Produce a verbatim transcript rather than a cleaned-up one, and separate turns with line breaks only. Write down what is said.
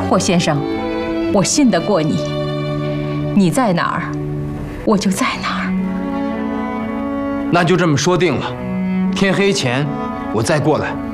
霍先生，我信得过你，你在哪儿，我就在哪儿。
那就这么说定了，天黑前我再过来。